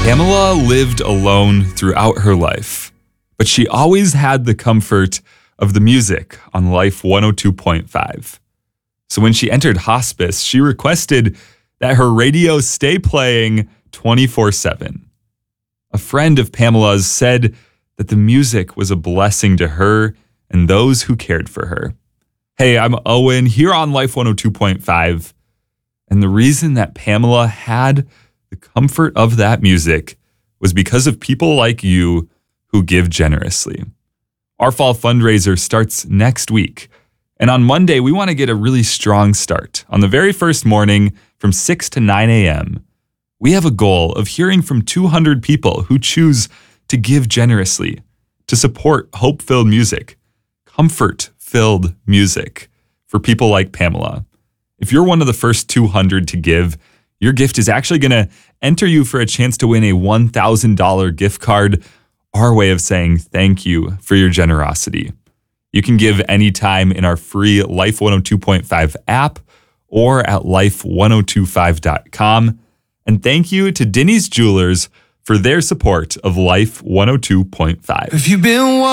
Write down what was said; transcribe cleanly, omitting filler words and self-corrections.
Pamela lived alone throughout her life, but she always had the comfort of the music on Life 102.5. So when she entered hospice, she requested that her radio stay playing 24/7. A friend of Pamela's said that the music was a blessing to her and those who cared for her. Hey, I'm Owen here on Life 102.5. And the reason that Pamela had the comfort of that music was because of people like you who give generously. Our fall fundraiser starts next week. And on Monday, we want to get a really strong start. On the very first morning from 6 to 9 a.m., we have a goal of hearing from 200 people who choose to give generously, to support hope-filled music, comfort-filled music for people like Pamela. If you're one of the first 200 to give, your gift is actually going to enter you for a chance to win a $1,000 gift card, our way of saying thank you for your generosity. You can give anytime in our free Life 102.5 app or at life1025.com. And thank you to Denny's Jewelers for their support of Life 102.5. If you've been